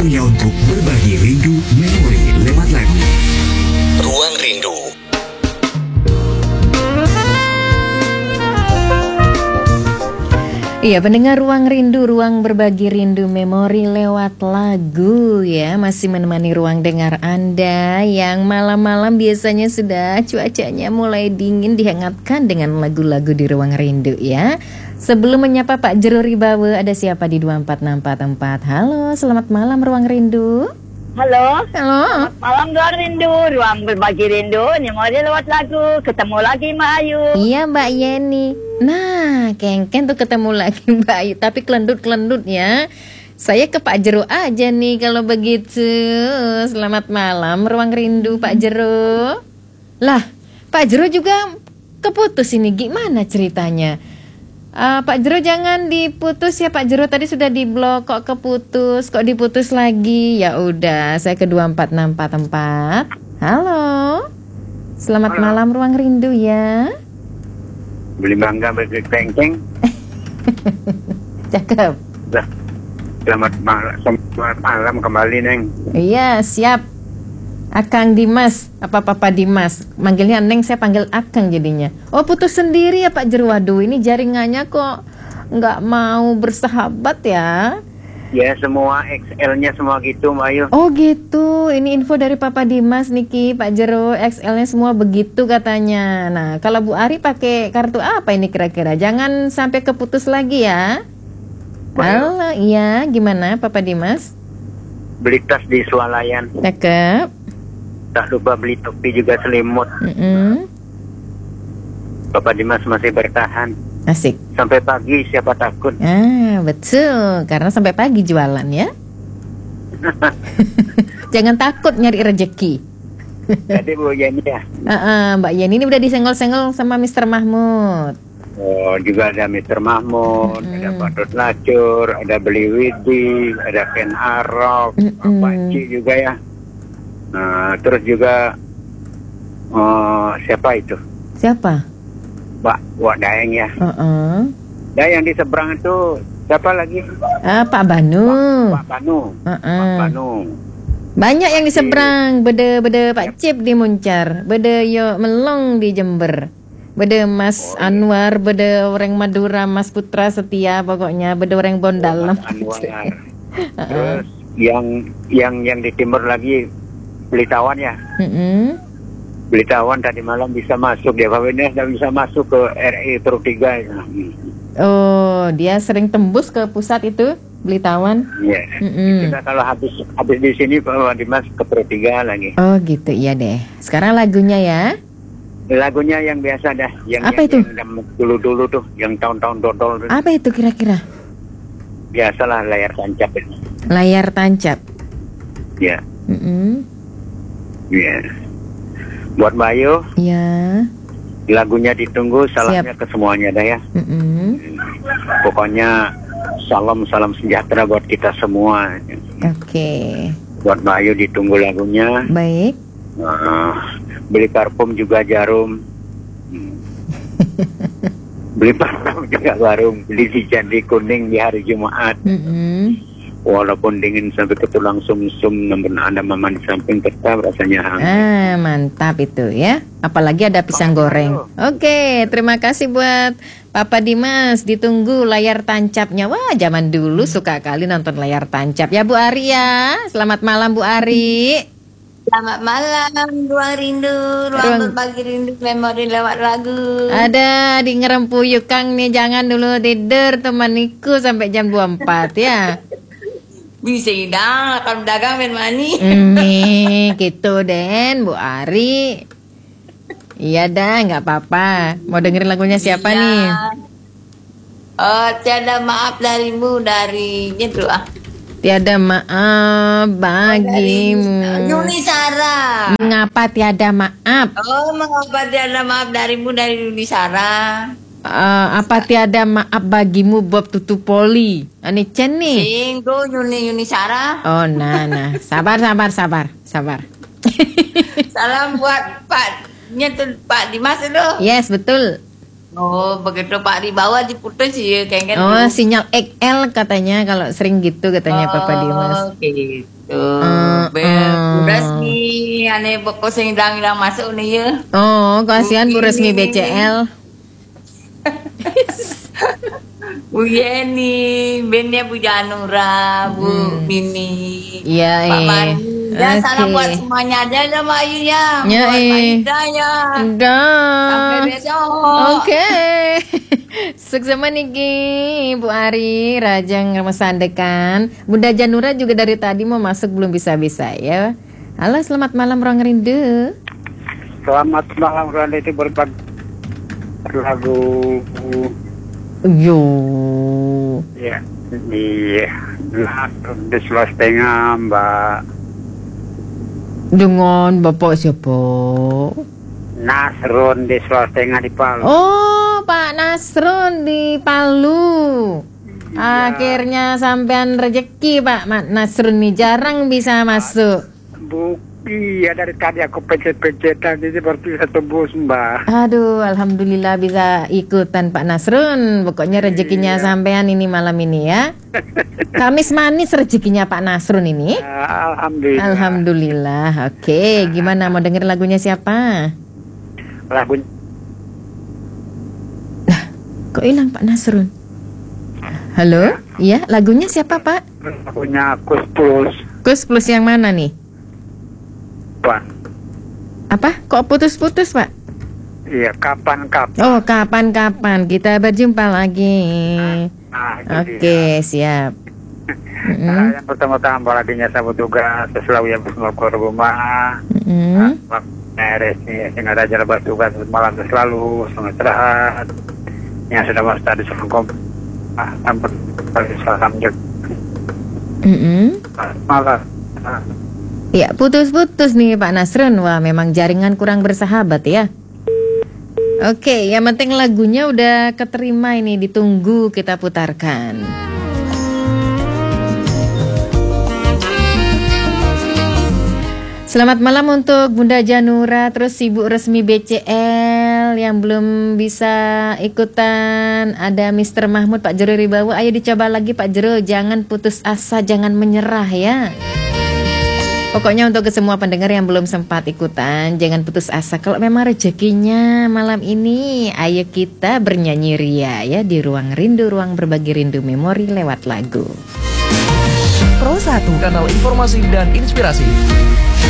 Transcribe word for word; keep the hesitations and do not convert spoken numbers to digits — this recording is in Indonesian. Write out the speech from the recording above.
Waktunya untuk berbagi rindu memori lewat lagu. Ruang Rindu. Iya, pendengar Ruang Rindu, ruang berbagi rindu memori lewat lagu ya. Masih menemani ruang dengar Anda yang malam-malam biasanya sudah cuacanya mulai dingin, dihangatkan dengan lagu-lagu di Ruang Rindu ya. Sebelum menyapa Pak Jero Ribawe, ada siapa di dua empat enam empat empat? Halo, selamat malam Ruang Rindu. Halo. Halo. Selamat malam Ruang Rindu, ruang berbagi rindu, memori lewat lagu. Ketemu lagi Mbak Ayu. Iya Mbak Yeni. Nah, Kengken tuh ketemu lagi Mbak Ayu, tapi kelendut-kelendut ya. Saya ke Pak Jero aja nih kalau begitu. Selamat malam Ruang Rindu Pak Jero. Lah, Pak Jero juga keputus ini, gimana ceritanya? Uh, Pak Jero jangan diputus ya Pak Jero, tadi sudah diblok kok keputus, kok diputus lagi. Ya udah, saya ke dua empat enam empat empat. Halo. Selamat Halo. Malam Ruang Rindu ya. Beli mangga beli pengkeng. Cakep. Nah, selamat malam, selamat malam kembali Neng. Iya siap. Akang Dimas, apa Papa Dimas? Manggilnya Neng, saya panggil Akang jadinya. Oh putus sendiri ya Pak Jero. Waduh, ini jaringannya kok nggak mau bersahabat ya? Ya semua X L-nya semua gitu Mbak Ayu. Oh gitu, ini info dari Papa Dimas Niki, Pak Jero, X L-nya semua begitu katanya. Nah kalau Bu Ari pakai kartu apa ini kira-kira? Jangan sampai keputus lagi ya. Halo, iya gimana Papa Dimas? Beli tas di Swalayan. Cakep. Tak lupa beli topi juga selimut. Mm-mm. Bapak Dimas masih bertahan. Asik. Sampai pagi siapa takut. Ah betul, karena sampai pagi jualan ya. Jangan takut nyari rezeki. Jadi Bu Yeni ya. Uh-uh, Mbak Yeni ini udah disenggol-senggol sama Mister Mahmud. Oh juga ada Mister Mahmud, mm. ada Badut Lacur, ada Beli Widi, ada Ken Arok, Mm-mm. Pak Ci juga ya. Nah, terus juga uh, siapa itu? Siapa? Mbak Wak Daeng ya. Uh-uh. Dan yang di seberang itu siapa lagi? Ah, Pak Banu. Pak, Pak Banu. Uh-uh. Pak Banu. Banyak yang di seberang, bede-bede Pak Cip di Muncar, bede yo Melong di Jember. Bede Mas oh, iya. Anwar, bede orang Madura, Mas Putra Setia, pokoknya bede orang Bondal. Oh, Mas Anwar. Terus yang yang yang di timur lagi Belitawan ya. Mm-hmm. Belitawan tadi malam bisa masuk dia, Pak ini sudah bisa masuk ke R I Pro tiga. Oh, dia sering tembus ke pusat itu Belitawan. Iya. Yeah. Mm-hmm. Kita kalau habis habis di sini Pak Dimas ke Pro tiga lagi. Oh gitu, iya deh. Sekarang lagunya ya. Lagunya yang biasa dah, yang apa yang, itu? Yang dulu-dulu tuh, yang tahun-tahun dodol. Apa itu kira-kira? Biasalah layar tancap ini. Layar tancap. Ya. Mm-mm. Ya. Buat Bayu. Ya. Lagunya ditunggu, salamnya Siap. ke semuanya dah ya. Mm-mm. Pokoknya salam salam sejahtera buat kita semua. Oke. Okay. Buat Bayu ditunggu lagunya. Baik. Uh, beli parfum juga Jarum. Hmm. Beli parfum juga Jarum. Beli si Candi Kuning di hari Jumat. Mm-mm. Walaupun dingin sampai ke tulang sumsum, namun ada mama di samping tetap rasanya hangat. Ah, mantap itu ya. Apalagi ada pisang goreng. Oke, terima kasih buat Papa Dimas. Ditunggu layar tancapnya. Wah, zaman dulu suka kali nonton layar tancap. Ya Bu Ari ya. Selamat malam Bu Ari. Selamat malam Ruang Rindu, ruang, ruang berbagi rindu memori lewat lagu. Ada di ngerempuyuk Kang nih, jangan dulu tidur temaniku sampai jam dua puluh empat ya. Bisa dong, akan dagang ben mani. Nih, gitu Den, Bu Ari. Iya dah, nggak apa-apa. Mau dengerin lagunya siapa iya. nih? Oh, tiada maaf darimu dari itu ah. Tiada maaf bagimu. Yuni Sara. Mengapa tiada maaf? Oh, mengapa tiada maaf darimu dari Yuni Sara? Uh, apa tiada maaf bagimu Bob Tutupoli? Ani Chen nih. Sing tuh Yuni Yuni Sara. Oh, nah nah. Sabar sabar sabar sabar. Salam buat Pak nyetul Pak Dimas itu. Yes, betul. Oh, begitu Pak di bawah diputus ya kayak gitu. Oh, sinyal X L katanya kalau sering gitu katanya Papa Dimas. Oh, gitu. Uh, Be, uh. udah sih, aneh pokok sing hilang-hilang masuk nih ya. Oh, kasihan Bu Resmi B C L. Bu Yeni, Bennya Bu Janura, Bu Hmm. Mimi, Iya, Pak eh. Mari. Ya, Oke. salam buat semuanya aja ya Mbak Ayu ya. Ya, buat Pak eh. Ida ya. Sampai Udah. besok. Oke. Sukses niki Bu Ari, Rajang mesandekan. Bunda Janura juga dari tadi mau masuk belum bisa-bisa ya. Halo, selamat malam Ruang Rindu. Selamat malam Ruang Rindu berbagi lagu Yo. ya di di Sulawesi Tengah Mbak Dengan Bapak siapa? Nasrun di Sulawesi Tengah di Palu. Oh, Pak Nasrun di Palu. Iya. Akhirnya sampean rezeki Pak Mat Nasrun nih, jarang bisa masuk. Bu, iya dari tadi aku pencet-pencetan ini baru bisa tembus Mbak. Aduh, alhamdulillah bisa ikutan Pak Nasrun. Pokoknya rezekinya Iya. sampean ini malam ini ya. Kamis manis rezekinya Pak Nasrun ini. Ah, Alhamdulillah. Alhamdulillah. Oke, gimana mau denger lagunya siapa? Lagu Kok hilang Pak Nasrun? Halo? Iya, lagunya siapa Pak? lagunya Kus Plus. Kus Plus yang mana nih? Pak. Apa? Kok putus-putus Pak? Iya, kapan-kapan. Oh, kapan-kapan kita berjumpa lagi. Nah, itu Oke, dia. siap. Nah, Mm-mm. yang pertama-tama ladinya saya tugas selalu yang bersama rumah. Mm-mm. Meres nih, yang ada jalan bertugas malam selalu, sangat istirahat. Yang sudah masuk tadi sebelum ah, sampai bagi salam juga Mm-mm. malam. Ya, putus-putus nih Pak Nasrun. Wah, memang jaringan kurang bersahabat ya. Oke, yang penting lagunya udah keterima ini, ditunggu kita putarkan. Selamat malam untuk Bunda Janura, terus Ibu Resmi B C L yang belum bisa ikutan. Ada Mister Mahmud, Pak Jero Ribawa. Ayo dicoba lagi Pak Jero, jangan putus asa, jangan menyerah ya. Pokoknya untuk ke semua pendengar yang belum sempat ikutan, jangan putus asa. Kalau memang rezekinya malam ini, ayo kita bernyanyi ria ya di Ruang Rindu, ruang berbagi rindu memori lewat lagu. Pro satu, kanal informasi dan inspirasi.